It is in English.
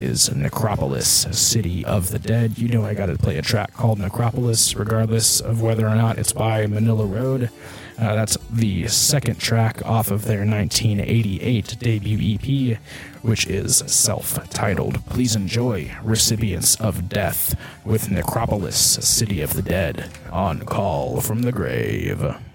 is Necropolis, City of the Dead. You know I gotta play a track called Necropolis, regardless of whether or not it's by Manila Road. That's the second track off of their 1988 debut EP, which is self-titled. Please enjoy Recipients of Death with Necropolis, City of the Dead, on Call from the Grave.